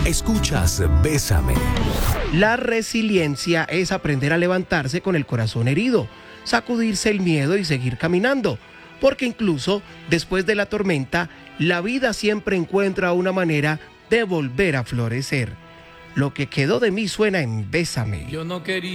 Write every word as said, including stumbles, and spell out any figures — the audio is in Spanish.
Escuchas Bésame. La resiliencia es aprender a levantarse con el corazón herido, sacudirse el miedo y seguir caminando, porque incluso después de la tormenta, la vida siempre encuentra una manera de volver a florecer. Lo que quedó de mí suena en Bésame. Yo no quería